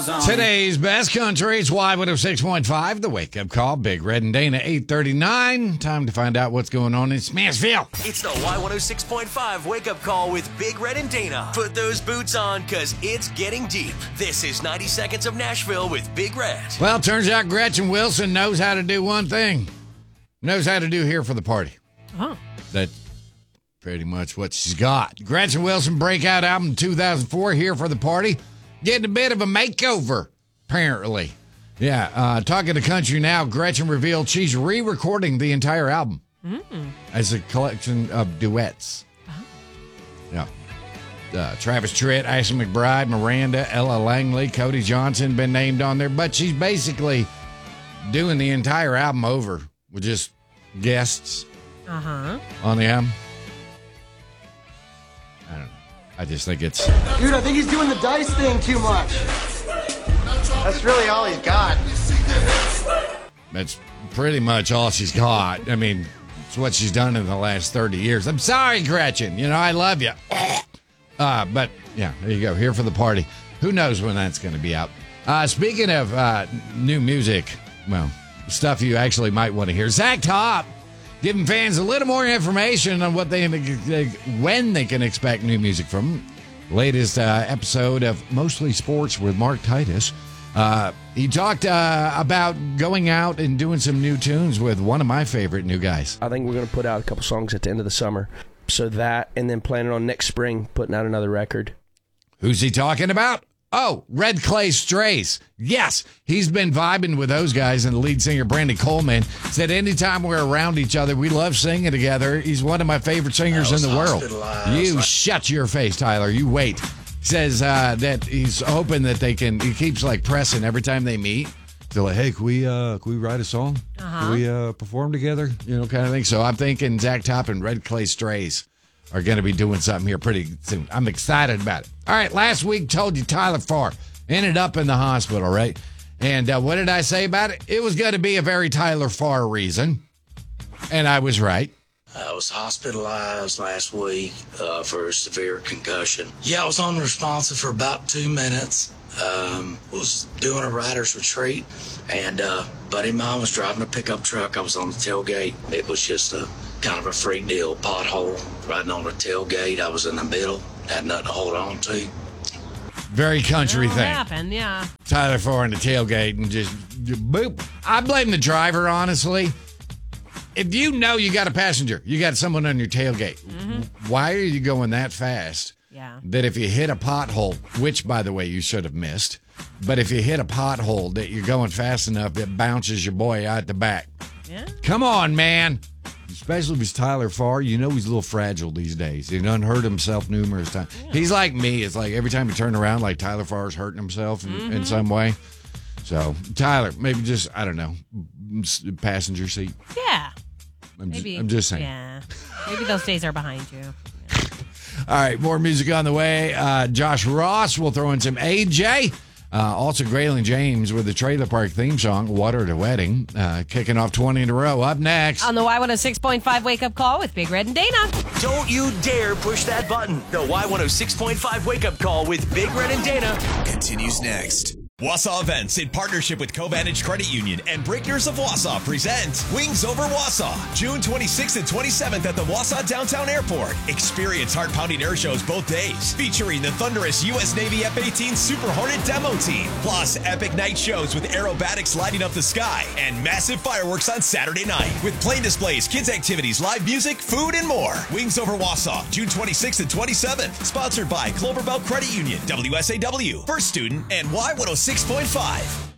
miles on. Today's best country, it's Y106.5, the wake-up call. Big Red and Dana, 8:39. Time to find out what's going on in Smashville. It's the Y106.5 wake-up call with Big Red and Dana. Put those boots on, because it's getting deep. This is 90 Seconds of Nashville with Big Red. Well, turns out Gretchen Wilson knows how to do one thing. Knows how to do Here for the Party. Oh. That's pretty much what she's got. Gretchen Wilson breakout album in 2004, Here for the Party. Getting a bit of a makeover, apparently. Yeah, talking to Country Now, Gretchen revealed she's re-recording the entire album as a collection of duets. Yeah. Travis Tritt, Ashley McBryde, Miranda, Ella Langley, Cody Johnson been named on there, but she's basically doing the entire album over with just guests on the album. I don't know. I just think it's... Dude, I think he's doing the dice thing too much. That's really all he's got. That's pretty much all she's got. I mean, it's what she's done in the last 30 years. I'm sorry, Gretchen. You know, I love you. But, yeah, there you go. Here for the Party. Who knows when that's going to be out. Speaking of new music, well, stuff you actually might want to hear. Zach Top giving fans a little more information on what when they can expect new music from. Latest episode of Mostly Sports with Mark Titus. He talked about going out and doing some new tunes with one of my favorite new guys. I think we're going to put out a couple songs at the end of the summer. So that, and then planning on next spring putting out another record. Who's he talking about? Oh, Red Clay Strays. Yes, he's been vibing with those guys, and the lead singer, Brandy Coleman, said anytime we're around each other, we love singing together. He's one of my favorite singers in the world. You shut your face, Tyler. You wait. Says that he's hoping that he keeps like pressing every time they meet. They're like, hey, can we write a song? Can we perform together? You know, kind of thing. So I'm thinking Zach Top and Red Clay Strays are going to be doing something here pretty soon. I'm excited about it. All right, last week told you Tyler Farr ended up in the hospital, right? And what did I say about it? It was going to be a very Tyler Farr reason. And I was right. I was hospitalized last week for a severe concussion. Yeah, I was unresponsive for about 2 minutes. Was doing a rider's retreat, and buddy of mine was driving a pickup truck. I was on the tailgate. It was just a kind of a freak deal, pothole, riding on the tailgate. I was in the middle, had nothing to hold on to. Very country thing. Happened, yeah. Tyler Farr in the tailgate and just boop. I blame the driver, honestly. If you know you got a passenger, you got someone on your tailgate, why are you going that fast? Yeah. That if you hit a pothole, which, by the way, you should have missed, but if you hit a pothole that you're going fast enough, it bounces your boy out the back. Yeah. Come on, man. Especially if it's Tyler Farr, you know he's a little fragile these days. He done hurt himself numerous times. Yeah. He's like me. It's like every time you turn around, like Tyler Farr's hurting himself in some way. So, Tyler, maybe just, I don't know, passenger seat. Yeah. I'm just saying. Yeah. Maybe those days are behind you. All right, more music on the way. Josh Ross will throw in some AJ. Also, Graylin James with the Trailer Park theme song, Water to Wedding, kicking off 20 in a row. Up next. On the Y106.5 wake-up call with Big Red and Dana. Don't you dare push that button. The Y106.5 wake-up call with Big Red and Dana continues next. Wausau Events, in partnership with Covantage Credit Union and Breakers of Wausau, present Wings Over Wausau, June 26th and 27th at the Wausau Downtown Airport. Experience heart-pounding air shows both days, featuring the thunderous U.S. Navy F-18 Super Hornet demo team, plus epic night shows with aerobatics lighting up the sky, and massive fireworks on Saturday night, with plane displays, kids' activities, live music, food, and more. Wings Over Wausau, June 26th and 27th, sponsored by Cloverbelt Credit Union, WSAW, First Student, and Y106.5.